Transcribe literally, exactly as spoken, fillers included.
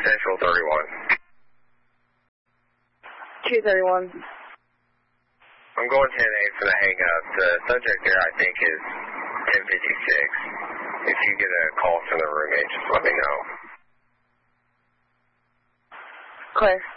Central thirty-one. two thirty-one. I'm going ten eight for the hang-up. The subject there, I think, is ten fifty-six. If you get a call from the roommate, just let me know. Clear.